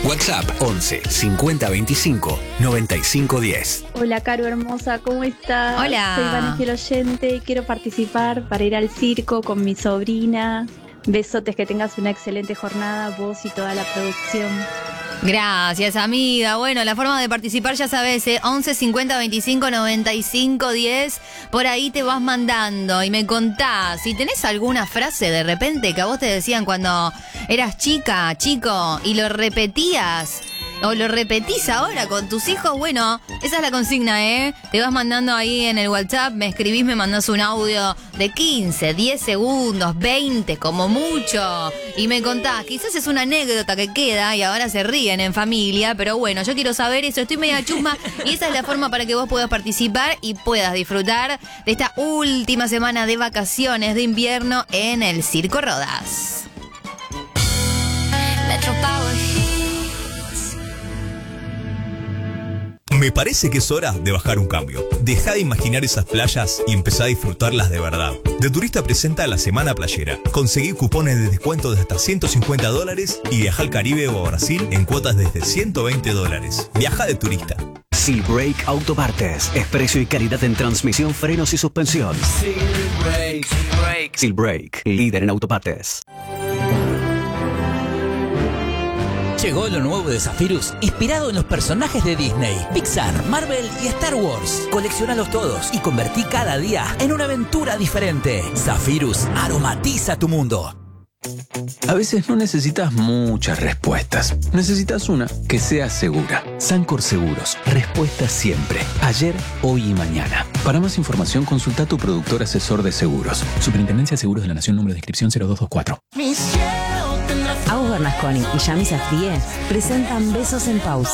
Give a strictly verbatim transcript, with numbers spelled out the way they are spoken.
WhatsApp once cincuenta veinticinco noventa y cinco diez. Hola, Caro hermosa, ¿cómo estás? Hola. Soy Vanessa fiel oyente y quiero participar para ir al circo con mi sobrina. Besotes, que tengas una excelente jornada, vos y toda la producción. Gracias, amiga. Bueno, la forma de participar ya sabes, ¿eh? once cincuenta veinticinco noventa y cinco diez. Por ahí te vas mandando y me contás si tenés alguna frase de repente que a vos te decían cuando eras chica, chico, y lo repetías. O lo repetís ahora con tus hijos. Bueno, esa es la consigna, ¿eh? Te vas mandando ahí en el WhatsApp, me escribís, me mandás un audio de quince, diez segundos, veinte como mucho. Y me contás, quizás es una anécdota que queda y ahora se ríen en familia. Pero bueno, yo quiero saber eso, estoy media chusma. Y esa es la forma para que vos puedas participar y puedas disfrutar de esta última semana de vacaciones de invierno en el Circo Rodas. Metro Power Hits. Me parece que es hora de bajar un cambio. Deja de imaginar esas playas y empezá a disfrutarlas de verdad. De Turista presenta la Semana Playera. Conseguí cupones de descuento de hasta ciento cincuenta dólares y viaja al Caribe o a Brasil en cuotas desde ciento veinte dólares. Viaja de Turista. Silbrake Autopartes. Es precio y calidad en transmisión, frenos y suspensión. Silbrake. Silbrake. Silbrake, líder en autopartes. Llegó lo nuevo de Zephyrus, inspirado en los personajes de Disney, Pixar, Marvel y Star Wars. Coleccionalos todos y convertí cada día en una aventura diferente. Zephyrus aromatiza tu mundo. A veces no necesitas muchas respuestas. Necesitas una que sea segura. Sancor Seguros. Respuesta siempre. Ayer, hoy y mañana. Para más información, consulta a tu productor asesor de seguros. Superintendencia de Seguros de la Nación, número de inscripción cero dos dos cuatro. Agus Bernasconi y Yami Safdie presentan Besos en Pausa.